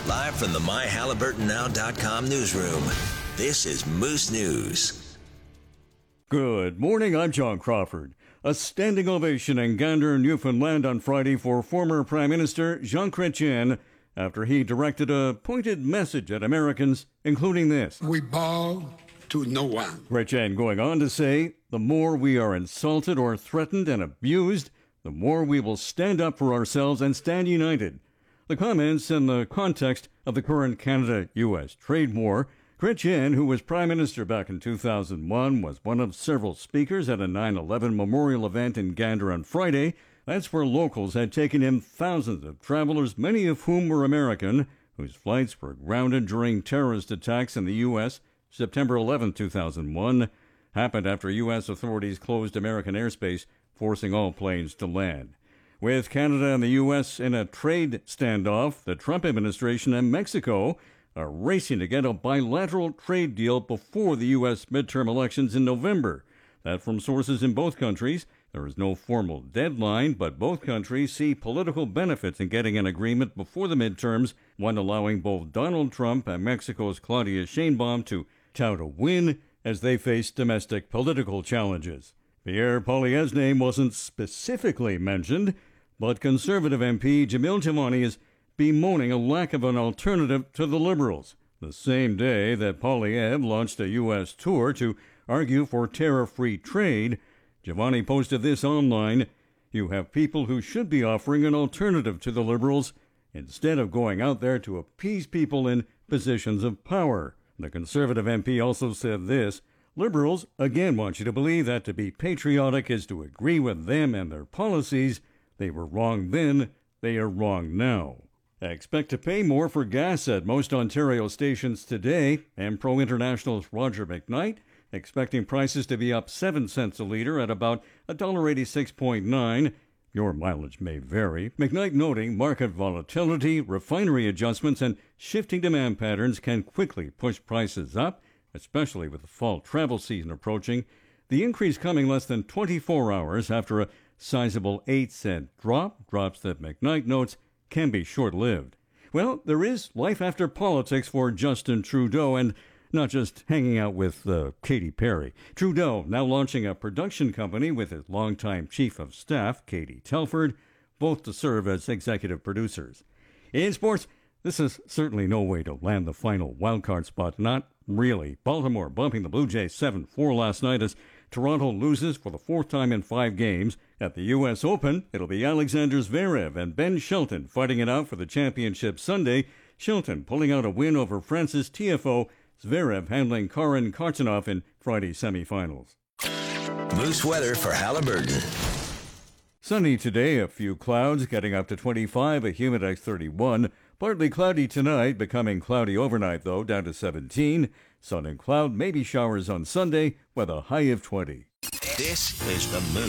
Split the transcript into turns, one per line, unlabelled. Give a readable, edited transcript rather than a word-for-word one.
Live from the MyHalliburtonNow.com newsroom, this is Moose News.
Good morning, I'm John Crawford. A standing ovation in Gander, Newfoundland on Friday for former Prime Minister Jean Chrétien after he directed a pointed message at Americans, including this.
We bow to no one.
Chrétien going on to say, the more we are insulted or threatened and abused, the more we will stand up for ourselves and stand united. The comments in the context of the current Canada-U.S. trade war. Chrétien, who was Prime Minister back in 2001, was one of several speakers at a 9/11 memorial event in Gander on Friday. That's where locals had taken in thousands of travelers, many of whom were American, whose flights were grounded during terrorist attacks in the U.S. September 11, 2001, happened after U.S. authorities closed American airspace, forcing all planes to land. With Canada and the U.S. in a trade standoff, the Trump administration and Mexico are racing to get a bilateral trade deal before the U.S. midterm elections in November. That from sources in both countries. There is no formal deadline, but both countries see political benefits in getting an agreement before the midterms, one allowing both Donald Trump and Mexico's Claudia Sheinbaum to tout a win as they face domestic political challenges. Pierre Poilievre's name wasn't specifically mentioned, but Conservative MP Jamil Jivani is bemoaning a lack of an alternative to the Liberals. The same day that Poilievre launched a U.S. tour to argue for tariff-free trade, Jivani posted this online. You have people who should be offering an alternative to the Liberals instead of going out there to appease people in positions of power. The Conservative MP also said this. Liberals, again, want you to believe that to be patriotic is to agree with them and their policies. They were wrong then, they are wrong now. Expect to pay more for gas at most Ontario stations today. Ampro International's Roger McKnight expecting prices to be up 7 cents a litre at about $1.86.9. Your mileage may vary. McKnight noting market volatility, refinery adjustments, and shifting demand patterns can quickly push prices up, especially with the fall travel season approaching. The increase coming less than 24 hours after a sizable 8-cent drop, drops that McKnight notes can be short-lived. Well, there is life after politics for Justin Trudeau, and not just hanging out with Katy Perry. Trudeau now launching a production company with his longtime chief of staff, Katie Telford, both to serve as executive producers. In sports, this is certainly no way to land the final wildcard spot. Not really. Baltimore bumping the Blue Jays 7-4 last night as Toronto loses for the fourth time in 5 games. At the U.S. Open, it'll be Alexander Zverev and Ben Shelton fighting it out for the championship Sunday. Shelton pulling out a win over Francis Tiafoe. Zverev handling Karen Khachanov in Friday's semifinals.
Moose weather for Halliburton.
Sunny today, a few clouds, getting up to 25, a humidex 31. Partly cloudy tonight, becoming cloudy overnight, though, down to 17. Sun and cloud, maybe showers on Sunday, with a high of 20.
This is the Moose.